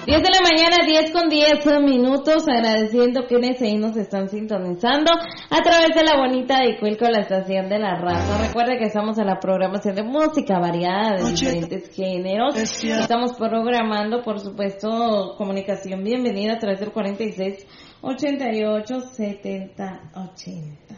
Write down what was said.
10 de la mañana, 10:10 agradeciendo que NSI nos están sintonizando a través de la bonita de Cuilco, la estación de la raza. Recuerde que estamos en la programación de música variada de diferentes géneros. Estamos programando, por supuesto, comunicación bienvenida a través del 46 88 70 80.